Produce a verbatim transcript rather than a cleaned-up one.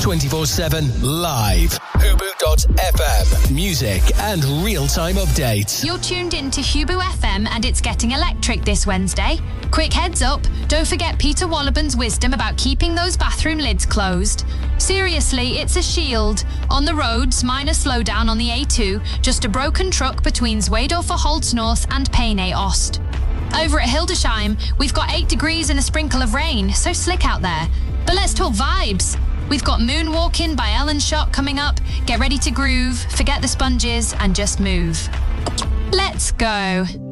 twenty-four seven live. Hubu dot F M. Music and real-time updates. You're tuned in to Hubu F M and it's getting electric this Wednesday. Quick heads up, don't forget Peter Wollaban's wisdom about keeping those bathroom lids closed. Seriously, it's a shield. On the roads, minor slowdown on the A two, just a broken truck between Zweidorfer Holz North and Peine Ost. Over at Hildesheim, we've got eight degrees and a sprinkle of rain, so slick out there. But let's talk vibes. We've got Moonwalking by Ellen Shot coming up. Get ready to groove, forget the sponges, and just move. Let's go.